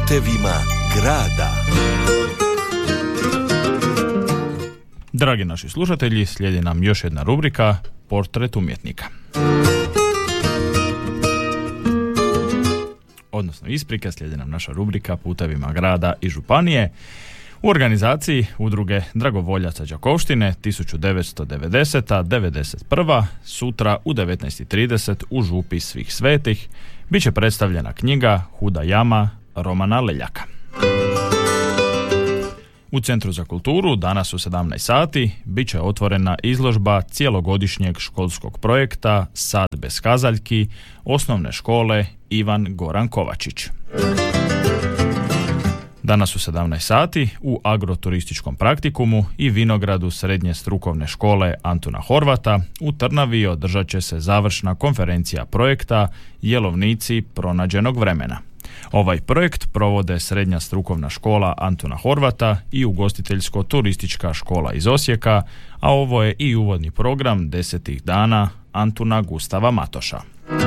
Putevima grada. Dragi naši slušatelji, slijedi nam još jedna rubrika Portret umjetnika. Odnosno isprike, slijedi nam naša rubrika Putevima grada i županije. U organizaciji Udruge dragovoljaca Đakovštine 1990-91. sutra u 19:30 u župi Svih svetih bit će predstavljena knjiga Huda jama Romana Leljaka. U Centru za kulturu danas u 17 sati bit će otvorena izložba cijelogodišnjeg školskog projekta Sad bez kazaljki osnovne škole Ivan Goran Kovačić. Danas u 17 sati u agroturističkom praktikumu i vinogradu Srednje strukovne škole Antuna Horvata u Trnavi održat će se završna konferencija projekta Jelovnici pronađenog vremena. Ovaj projekt provode Srednja strukovna škola Antuna Horvata i ugostiteljsko-turistička škola iz Osijeka, a ovo je i uvodni program 10 dana Antuna Gustava Matoša.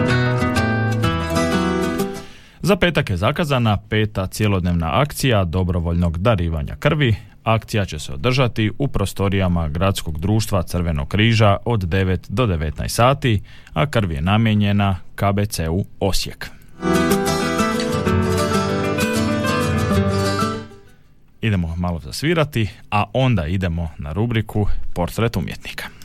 Za petak je zakazana 5. cjelodnevna akcija dobrovoljnog darivanja krvi. Akcija će se održati u prostorijama Gradskog društva Crvenog križa od 9 do 19 sati, a krv je namijenjena KBC-u Osijek. Idemo malo zasvirati, a onda idemo na rubriku Portret umjetnika.